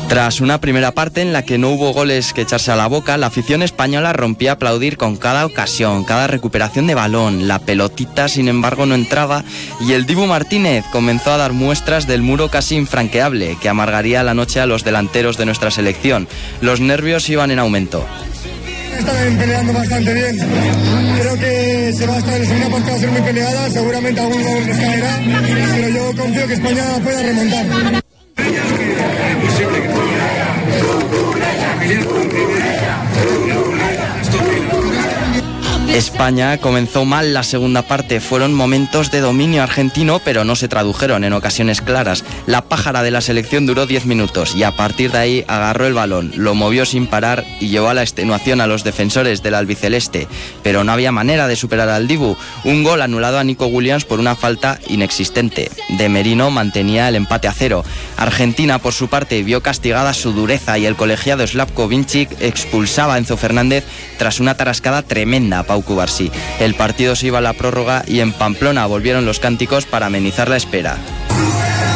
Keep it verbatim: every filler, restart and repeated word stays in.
Tras una primera parte en la que no hubo goles que echarse a la boca, la afición española rompía a aplaudir con cada ocasión, cada recuperación de balón. La pelotita, sin embargo, no entraba y el Dibu Martínez comenzó a dar muestras del muro casi infranqueable que amargaría la noche a los delanteros de nuestra selección. Los nervios iban en aumento. Están peleando bastante bien. Creo que se va a estar, la segunda parte va a ser muy peleada, seguramente algún gol les caerá, pero yo confío que España pueda remontar. España comenzó mal la segunda parte, fueron momentos de dominio argentino, pero no se tradujeron en ocasiones claras. La pájara de la selección duró diez minutos y a partir de ahí agarró el balón, lo movió sin parar y llevó a la extenuación a los defensores del albiceleste, pero no había manera de superar al Dibu. Un gol anulado a Nico Williams por una falta inexistente. De Merino mantenía el empate a cero. Argentina, por su parte, vio castigada su dureza y el colegiado Slavko Vincic expulsaba a Enzo Fernández tras una tarascada tremenda a Pau Cubarsí. El partido se iba a la prórroga y en Pamplona volvieron los cánticos para amenizar la espera.